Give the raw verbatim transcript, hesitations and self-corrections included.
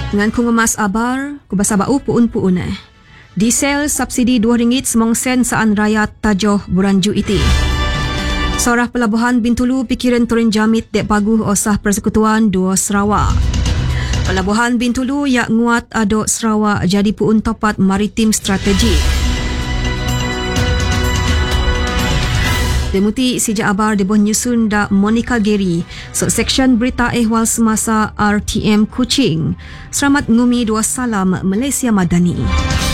Dengan ku ngemas abar, ku basa bau puun-puun eh. Diesel subsidi dua ringgit sembilan sen saan rakyat tajoh buranju iti. Sorah Pelabuhan Bintulu pikiran turin jamit dek paguh osah Persekutuan dua Sarawak. Pelabuhan Bintulu yak nguat adok Sarawak jadi puun topat maritim strategi. Demuti sijak abar dibuh nyusun da Monica Geri, so seksyen berita ehwal semasa R T M Kuching. Selamat ngumi dua salam Malaysia Madani.